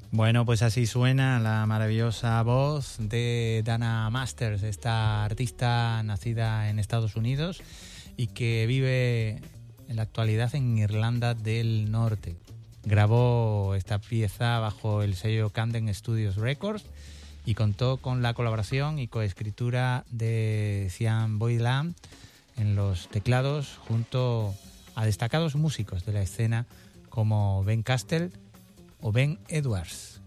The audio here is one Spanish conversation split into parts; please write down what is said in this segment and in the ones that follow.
Bueno, pues así suena la maravillosa voz de Dana Masters, esta artista nacida en Estados Unidos y que vive en la actualidad en Irlanda del Norte. Grabó esta pieza bajo el sello Camden Studios Records y contó con la colaboración y coescritura de Cian Boylan en los teclados junto a destacados músicos de la escena como Ben Castell o Ben Edwards.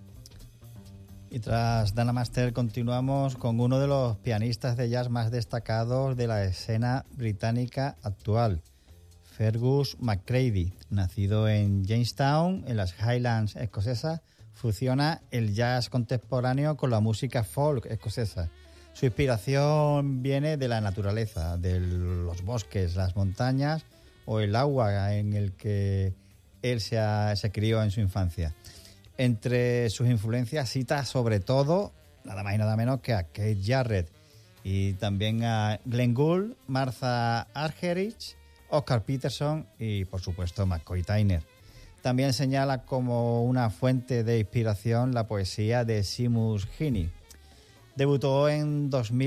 Y tras Dana Master continuamos con uno de los pianistas de jazz más destacados de la escena británica actual, Fergus McCready. Nacido en Jamestown, en las Highlands escocesas, fusiona el jazz contemporáneo con la música folk escocesa. Su inspiración viene de la naturaleza, de los bosques, las montañas o el agua en el que él se crió en su infancia. Entre sus influencias cita sobre todo, nada más y nada menos que a Keith Jarrett y también a Glenn Gould, Martha Argerich, Oscar Peterson y por supuesto McCoy Tyner. También señala como una fuente de inspiración la poesía de Seamus Heaney. Debutó en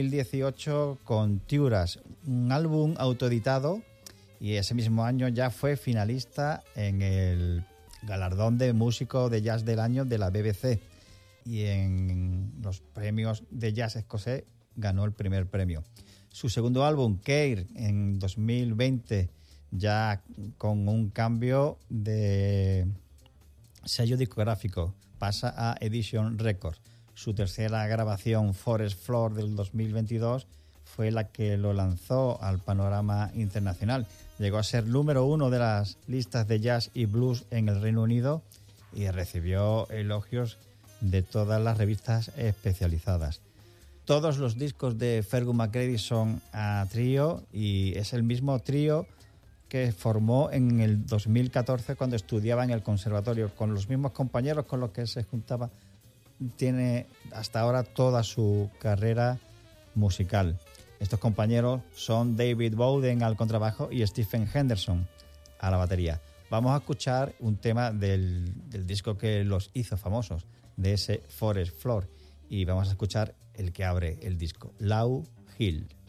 2018 con Turas, un álbum autoeditado, y ese mismo año ya fue finalista en el galardón de músico de jazz del año de la BBC, y en los premios de jazz escocés ganó el primer premio. Su segundo álbum, Care, en 2020, ya con un cambio de sello discográfico, pasa a Edition Records. Su tercera grabación, Forest Floor, del 2022, fue la que lo lanzó al panorama internacional. Llegó a ser número 1 de las listas de jazz y blues en el Reino Unido y recibió elogios de todas las revistas especializadas. Todos los discos de Fergus McCready son a trío, y es el mismo trío que formó en el 2014 cuando estudiaba en el conservatorio, con los mismos compañeros con los que se juntaba. Tiene hasta ahora toda su carrera musical. Estos compañeros son David Bowden al contrabajo y Stephen Henderson a la batería. Vamos a escuchar un tema del disco que los hizo famosos, de ese Forest Floor, y vamos a escuchar el que abre el disco, Low Hill.